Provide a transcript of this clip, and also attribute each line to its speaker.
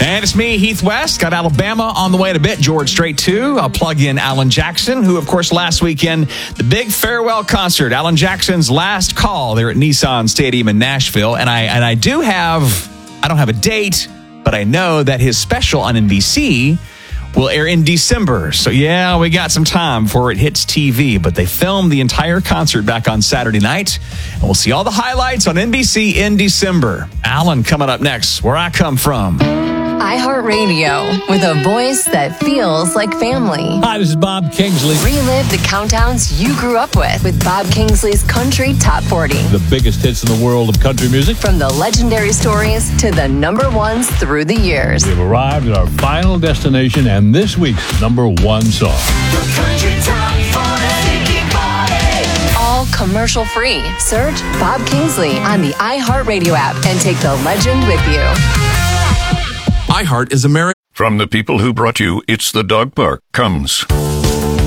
Speaker 1: And it's me, Heath West. Got Alabama on the way in a bit. George Strait, too. I'll plug in Alan Jackson, who, of course, last weekend, the big farewell concert. Alan Jackson's last call there at Nissan Stadium in Nashville. And I don't have a date, but I know that his special on NBC will air in December. So, yeah, we got some time before it hits TV. But they filmed the entire concert back on Saturday night. And we'll see all the highlights on NBC in December. Alan coming up next, where I come from.
Speaker 2: iHeartRadio, with a voice that feels like family.
Speaker 3: Hi, this is Bob Kingsley.
Speaker 2: Relive the countdowns you grew up with Bob Kingsley's Country Top 40.
Speaker 3: The biggest hits in the world of country music.
Speaker 2: From the legendary stories to the number ones through the years.
Speaker 3: We've arrived at our final destination and this week's number one song.
Speaker 4: The Country Top 40.
Speaker 2: All commercial free. Search Bob Kingsley on the iHeartRadio app and take the legend with you.
Speaker 5: iHeart is America.
Speaker 6: From the people who brought you It's the Dog Park comes